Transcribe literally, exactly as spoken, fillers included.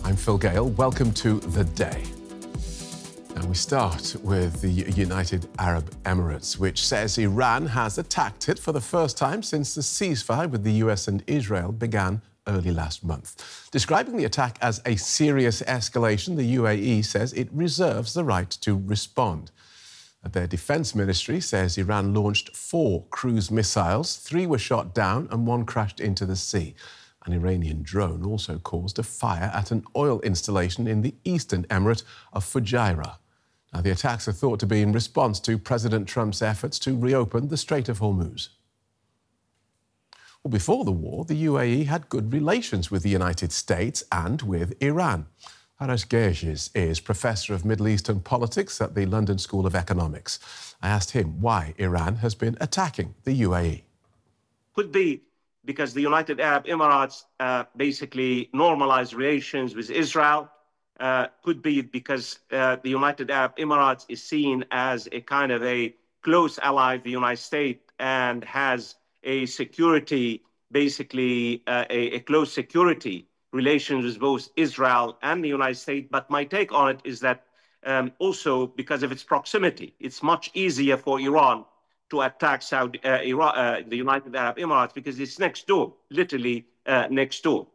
I'm Phil Gale. Welcome to The Day. And we start with the United Arab Emirates, which says Iran has attacked it for the first time since the ceasefire with the U S and Israel began early last month. Describing the attack as a serious escalation, the U A E says it reserves the right to respond. Their defense ministry says Iran launched four cruise missiles, three were shot down and one crashed into the sea. An Iranian drone also caused a fire at an oil installation in the eastern emirate of Fujairah. Now, the attacks are thought to be in response to President Trump's efforts to reopen the Strait of Hormuz. Well, before the war, the U A E had good relations with the United States and with Iran. Arash Gerges is Professor of Middle Eastern Politics at the London School of Economics. I asked him why Iran has been attacking the U A E. Could be because the United Arab Emirates uh, basically normalized relations with Israel. Uh, could be because uh, the United Arab Emirates is seen as a kind of a close ally of the United States and has a security, basically uh, a, a close security relations with both Israel and the United States. But my take on it is that um, also because of its proximity, it's much easier for Iran to attack Saudi, uh, Iran, uh, the United Arab Emirates because it's next door, literally uh, next door.